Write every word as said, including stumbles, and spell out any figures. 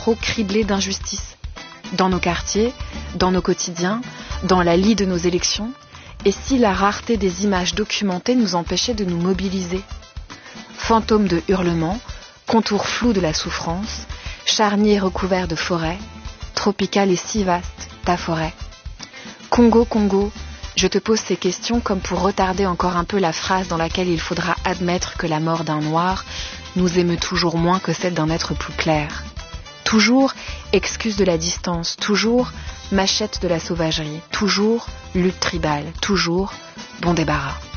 trop criblés d'injustice. Dans nos quartiers, dans nos quotidiens, dans la lie de nos élections, et si la rareté des images documentées nous empêchait de nous mobiliser? Fantômes de hurlements, contours flous de la souffrance, charniers recouverts de forêts, tropicale et si vaste, ta forêt. Congo, Congo, je te pose ces questions comme pour retarder encore un peu la phrase dans laquelle il faudra admettre que la mort d'un noir nous émeut toujours moins que celle d'un être plus clair. Toujours excuse de la distance, toujours machette de la sauvagerie, toujours lutte tribale, toujours bon débarras.